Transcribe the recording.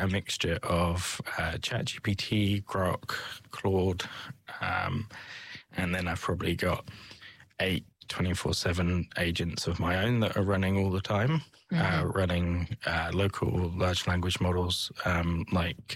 a mixture of ChatGPT, Grok, Claude, and then I've probably got 8 24/7 agents of my own that are running all the time, running local large language models like